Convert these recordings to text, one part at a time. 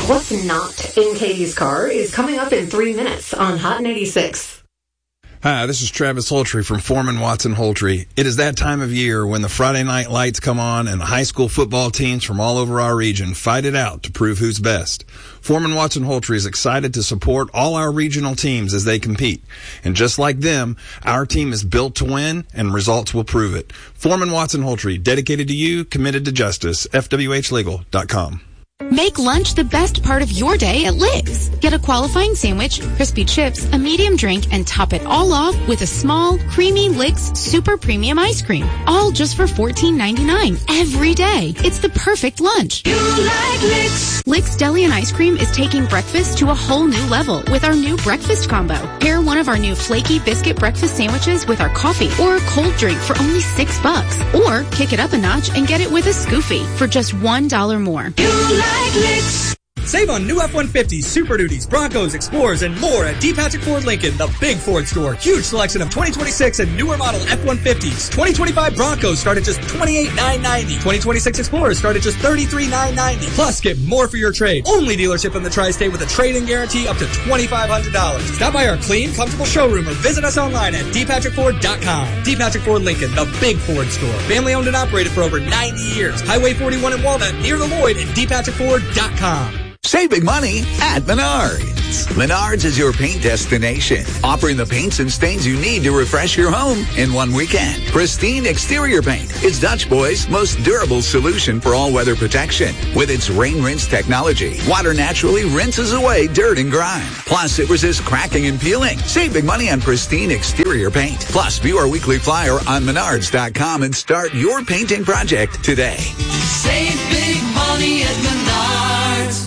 What's not in Katie's car is coming up in 3 minutes on Hot 96. Hi, this is Travis Holtry from Foreman Watson Holtry. It is that time of year when the Friday night lights come on and the high school football teams from all over our region fight it out to prove who's best. Foreman Watson Holtry is excited to support all our regional teams as they compete. And just like them, our team is built to win and results will prove it. Foreman Watson Holtry, dedicated to you, committed to justice. FWHlegal.com. Make lunch the best part of your day at Lick's. Get a qualifying sandwich, crispy chips, a medium drink, and top it all off with a small, creamy Lick's Super Premium Ice Cream. All just for $14.99 every day. It's the perfect lunch. You like Lick's. Lick's Deli and Ice Cream is taking breakfast to a whole new level with our new breakfast combo. Pair one of our new flaky biscuit breakfast sandwiches with our coffee or a cold drink for only $6. Or kick it up a notch and get it with a Scoofy for just $1 more. You like Lick's. Save on new F-150s, Super Duties, Broncos, Explorers, and more at D. Patrick Ford Lincoln, the big Ford store. Huge selection of 2026 and newer model F-150s. 2025 Broncos start at just $28,990. 2026 Explorers start at just $33,990. Plus, get more for your trade. Only dealership in the Tri-State with a trade-in guarantee up to $2,500. Stop by our clean, comfortable showroom or visit us online at dpatrickford.com. D. Patrick Ford Lincoln, the big Ford store. Family owned and operated for over 90 years. Highway 41 in Walnut, near the Lloyd, and dpatrickford.com. Save big money at Menards. Menards is your paint destination, offering the paints and stains you need to refresh your home in one weekend. Pristine exterior paint is Dutch Boy's most durable solution for all-weather protection. With its rain rinse technology, water naturally rinses away dirt and grime. Plus, it resists cracking and peeling. Save big money on pristine exterior paint. Plus, view our weekly flyer on Menards.com and start your painting project today. Save big money at Menards.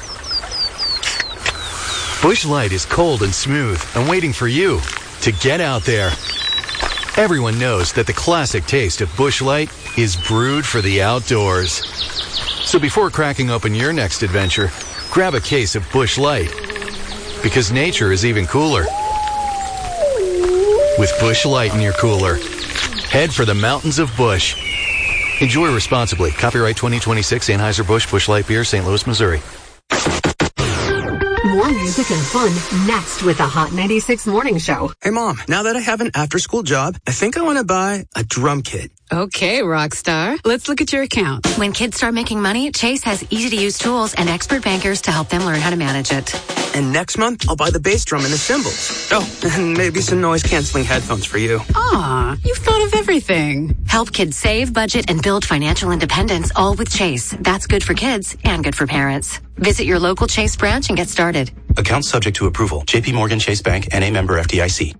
Busch Light is cold and smooth and waiting for you to get out there. Everyone knows that the classic taste of Busch Light is brewed for the outdoors. So before cracking open your next adventure, grab a case of Busch Light. Because nature is even cooler with Busch Light in your cooler. Head for the mountains of Busch. Enjoy responsibly. Copyright 2026 Anheuser-Busch Busch Light Beer, St. Louis, Missouri. More music and fun next with the Hot 96 Morning Show. Hey, Mom, now that I have an after-school job, I think I want to buy a drum kit. Okay, Rockstar. Let's look at your account. When kids start making money, Chase has easy-to-use tools and expert bankers to help them learn how to manage it. And next month, I'll buy the bass drum and the cymbals. Oh, and maybe some noise-canceling headphones for you. Aw, you've thought of everything. Help kids save, budget, and build financial independence, all with Chase. That's good for kids and good for parents. Visit your local Chase branch and get started. Account subject to approval. JP Morgan Chase Bank, N.A. member FDIC.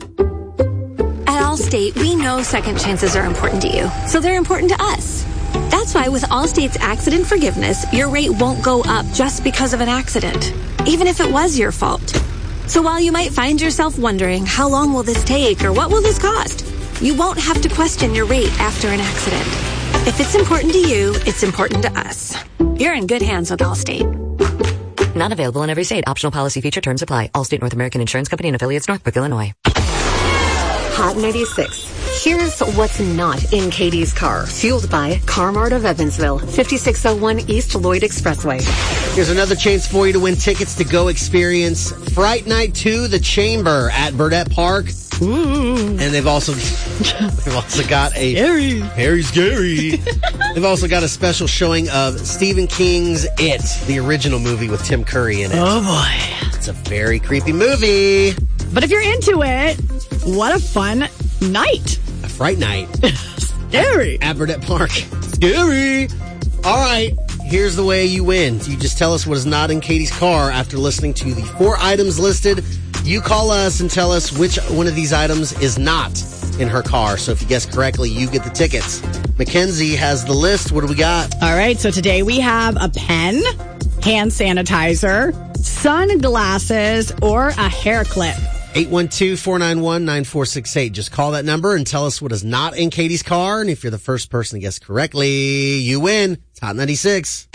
At Allstate, we know second chances are important to you, so they're important to us. That's why with Allstate's accident forgiveness, your rate won't go up just because of an accident, even if it was your fault. So while you might find yourself wondering, how long will this take or what will this cost? You won't have to question your rate after an accident. If it's important to you, it's important to us. You're in good hands with Allstate. Not available in every state. Optional policy feature terms apply. Allstate North American Insurance Company and affiliates, Northbrook, Illinois. Hot 96. Here's what's not in Katie's car. Fueled by Car-Mart of Evansville, 5601 East Lloyd Expressway. Here's another chance for you to win tickets to go experience Fright Night 2, The Chamber at Burdett Park. And they've also got a very scary. They've also got a special showing of Stephen King's It, the original movie with Tim Curry in it. Oh boy. It's a very creepy movie. But if you're into it, what a fun night. A Fright Night. Scary. At Burdett Park. Scary. All right. Here's the way you win. You just tell us what is not in Katie's car after listening to the 4 items listed. You call us and tell us which one of these items is not in her car. So if you guess correctly, you get the tickets. Mackenzie has the list. What do we got? All right. So today we have a pen, hand sanitizer, sunglasses, or a hair clip. 812-491-9468. Just call that number and tell us what is not in Katie's car. And if you're the first person to guess correctly, you win. It's Hot 96.